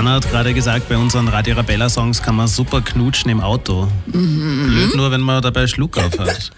Hanna hat gerade gesagt, bei unseren Radio Arabella Songs kann man super knutschen im Auto. Blöd nur, wenn man dabei Schluck auf hat.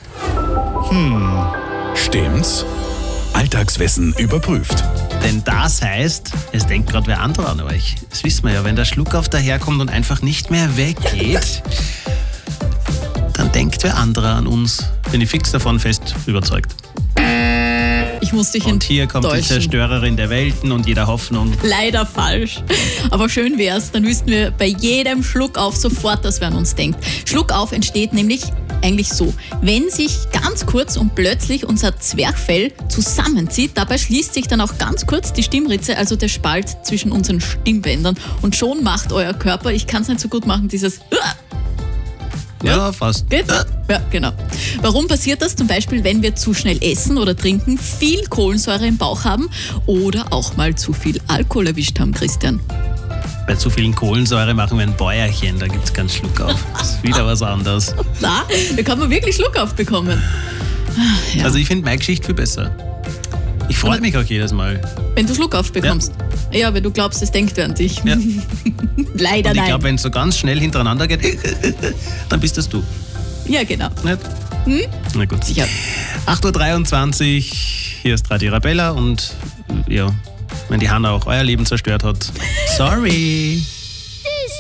Stimmt's? Alltagswissen überprüft. Denn das heißt, es denkt gerade wer anderer an euch. Das wissen wir ja, wenn der Schluckauf daherkommt und einfach nicht mehr weggeht, dann denkt wer anderer an uns. Bin ich fix davon fest überzeugt. Ich muss dich Und hier kommt die Zerstörerin der Welten und jeder Hoffnung. Leider falsch. Aber schön wär's, dann wüssten wir bei jedem Schluckauf sofort, dass wer an uns denkt. Schluckauf entsteht nämlich eigentlich so, wenn sich ganz kurz und plötzlich unser Zwerchfell zusammenzieht, dabei schließt sich dann auch ganz kurz die Stimmritze, also der Spalt zwischen unseren Stimmbändern und schon macht euer Körper, ich kann es nicht so gut machen, dieses Ja, fast. Geht? Ja, genau. Warum passiert das? Zum Beispiel, wenn wir zu schnell essen oder trinken, viel Kohlensäure im Bauch haben oder auch mal zu viel Alkohol erwischt haben, Christian. Bei zu vielen Kohlensäure machen wir ein Bäuerchen, da gibt es keinen Schluck auf. Das ist wieder was anderes. Na, da kann man wirklich Schluck aufbekommen. Ja. Also ich finde meine Geschichte viel besser. Ich freue mich auch jedes Mal. Wenn du Schluck aufbekommst. Ja, wenn du glaubst, es denkt wer an dich. Ja. Leider Und ich nein. glaube, wenn es so ganz schnell hintereinander geht, dann bist das du. Ja, genau. Nicht? Na gut. Sicher. 8.23 Uhr, hier ist Radio Arabella und ja, wenn die Hanna auch euer Leben zerstört hat, sorry. This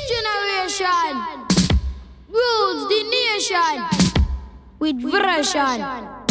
generation rules the nation with version.